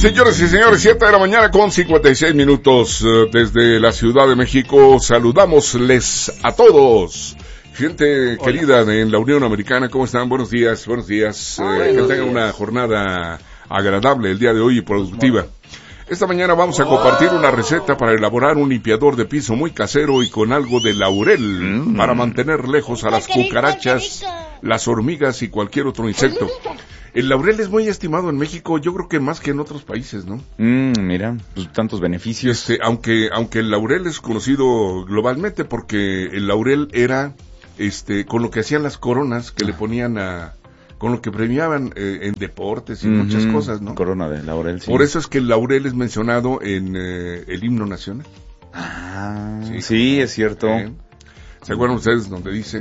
Señores y señores, 7 de la mañana con 56 minutos desde la Ciudad de México. Saludamosles a todos. Gente querida en la Unión Americana, ¿cómo están? Buenos días, buenos días. Que tengan una jornada agradable el día de hoy y productiva. Esta mañana vamos a compartir una receta para elaborar un limpiador de piso muy casero y con algo de laurel para mantener lejos a las cucarachas, las hormigas y cualquier otro insecto. El laurel es muy estimado en México, yo creo que más que en otros países, ¿no? Mira, pues tantos beneficios. Aunque el laurel es conocido globalmente porque el laurel era con lo que hacían las coronas que le ponían con lo que premiaban en deportes y muchas cosas, ¿no? Corona de laurel, sí. Por eso es que el laurel es mencionado en el himno nacional. Ah, sí, es cierto. ¿Se acuerdan ustedes donde dice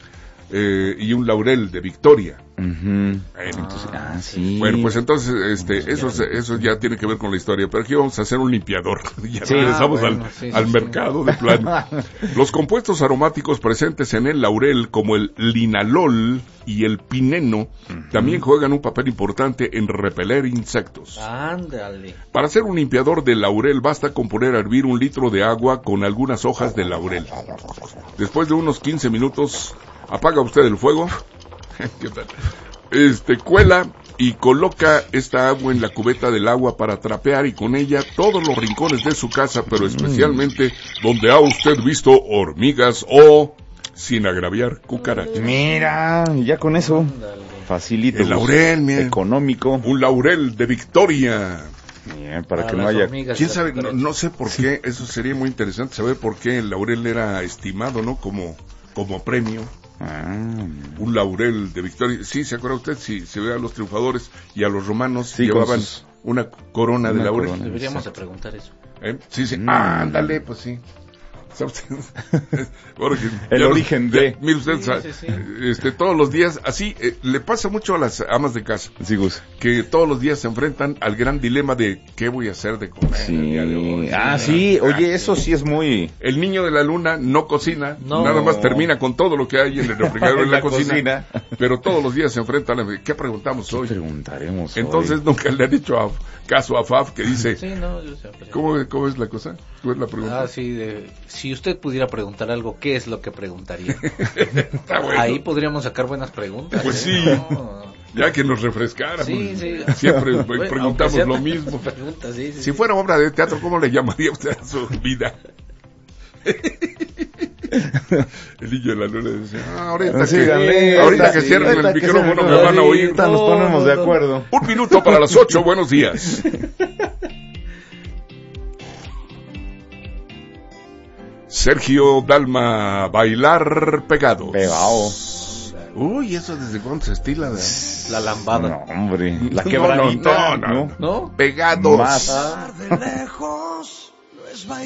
y un laurel de victoria? Entonces, sí. Bueno, pues entonces eso ya tiene que ver con la historia, pero aquí vamos a hacer un limpiador. Ya regresamos al mercado de plano. Los compuestos aromáticos presentes en el laurel, como el linalol y el pineno, también juegan un papel importante en repeler insectos. Ándale. Para hacer un limpiador de laurel basta con poner a hervir 1 litro de agua con algunas hojas de laurel. Después de unos 15 minutos, apaga usted el fuego. ¿Qué tal? Cuela y coloca esta agua en la cubeta del agua para trapear y con ella todos los rincones de su casa, pero especialmente donde ha usted visto hormigas o, sin agraviar, cucarachas. Mira, ya con eso, facilito. El laurel, mira. Económico. Un laurel de victoria. Bien, para que no haya... ¿Quién sabe? No sé por qué, eso sería muy interesante saber por qué el laurel era estimado, ¿no? Como premio. Un laurel de victoria. Sí, ¿se acuerda usted? Sí, se ve a los triunfadores y a los romanos llevaban una corona de laurel. Deberíamos de preguntar eso. Sí. Ándale, pues sí. El origen de... Mire usted, todos los días, así, le pasa mucho a las amas de casa. Sí, Gus. Que todos los días se enfrentan al gran dilema de ¿qué voy a hacer de comer el día de hoy? Sí, oye, eso sí es muy... El niño de la luna no cocina, nada más termina con todo lo que hay en el refrigerador en la cocina. Pero todos los días se enfrentan a ¿qué preguntamos hoy? ¿Qué preguntaremos Entonces hoy? Nunca le han hecho caso a Faf que dice... Sí, no, yo sé. ¿Cómo es la cosa? ¿Cuál es la pregunta? Si usted pudiera preguntar algo, ¿qué es lo que preguntaría? Está bueno. Ahí podríamos sacar buenas preguntas. Pues sí, ya que nos refrescáramos. Sí. Siempre preguntamos lo mismo. Si fuera obra de teatro, ¿cómo le llamaría usted a su vida? El niño de la luna dice, ahorita que cierren el micrófono me van a oír. Nos ponemos de acuerdo. 1 minuto para las 8, buenos días. Sergio Dalma, bailar pegados. Pegados. Uy, ¿eso desde cuándo se estila? La lambada. No, hombre. La quebradita. No. Pegados. Más. De lejos, no es